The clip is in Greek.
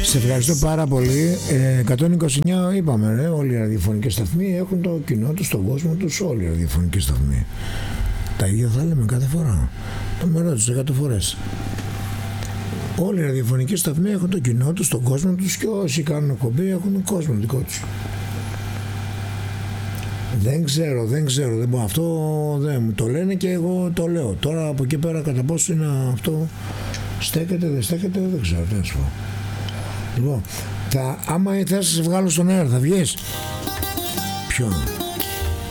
Σε ευχαριστώ πάρα πολύ. 129 είπαμε, ρε, όλοι οι ραδιοφωνικές σταθμοί έχουν το κοινό τους, τον κόσμο τους, όλοι οι ραδιοφωνικές σταθμοί. Τα ίδια θα λέμε κάθε φορά. Το με ρώτησε 100 φορές. Όλοι οι ραδιοφωνικές σταθμοί έχουν το κοινό τους, τον κόσμο τους και όσοι κάνουν εκπομπή έχουν τον κόσμο δικό τους. Δεν ξέρω, δεν μπορώ. Αυτό δεν μου το λένε και εγώ το λέω. Τώρα από εκεί πέρα κατά πόσο είναι αυτό στέκεται, δεν στέκεται, δεν ξέρω, τι να σου πω. Λοιπόν, άμα θες να σε βγάλω στον αέρα θα βγεις. Ποιον?